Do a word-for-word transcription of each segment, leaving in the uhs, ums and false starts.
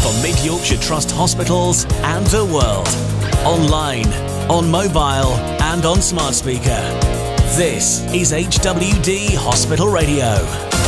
for Mid Yorkshire Trust hospitals and the world. Online, on mobile and on smart speaker. This is H W D Hospital Radio.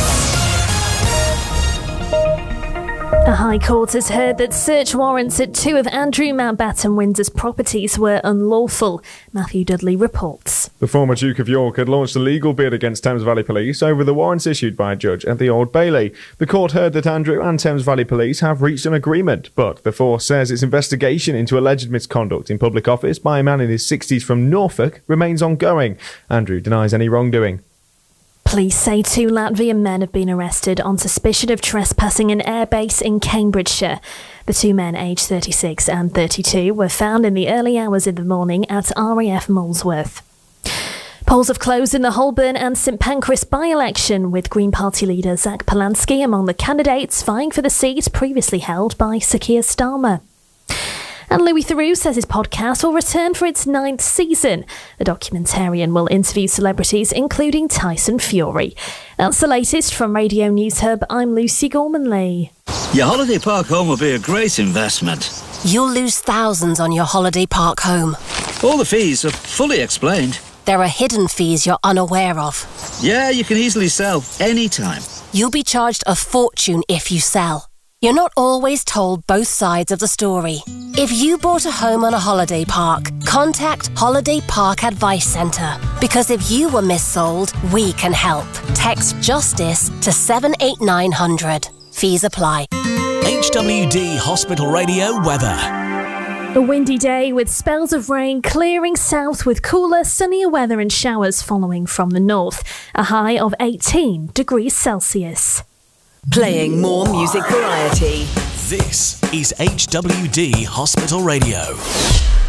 A High Court has heard that search warrants at two of Andrew Mountbatten Windsor's properties were unlawful. Matthew Dudley reports. The former Duke of York had launched a legal bid against Thames Valley Police over the warrants issued by a judge at the Old Bailey. The court heard that Andrew and Thames Valley Police have reached an agreement, but the force says its investigation into alleged misconduct in public office by a man in his sixties from Norfolk remains ongoing. Andrew denies any wrongdoing. Police say two Latvian men have been arrested on suspicion of trespassing an airbase in Cambridgeshire. The two men, aged thirty-six and thirty-two, were found in the early hours of the morning at R A F Molesworth. Polls have closed in the Holborn and St Pancras by-election, with Green Party leader Zach Polanski among the candidates vying for the seat previously held by Sir Keir Starmer. And Louis Theroux says his podcast will return for its ninth season. The documentarian will interview celebrities, including Tyson Fury. That's the latest from Radio News Hub. I'm Lucy Gormanley. Your holiday park home will be a great investment. You'll lose thousands on your holiday park home. All the fees are fully explained. There are hidden fees you're unaware of. Yeah, you can easily sell anytime. You'll be charged a fortune if you sell. You're not always told both sides of the story. If you bought a home on a holiday park, contact Holiday Park Advice Centre. Because if you were missold, we can help. Text JUSTICE to seven eight nine hundred. Fees apply. H W D Hospital Radio weather. A windy day with spells of rain clearing south with cooler, sunnier weather and showers following from the north. A high of eighteen degrees Celsius. Playing more music variety. This is H W D Hospital Radio.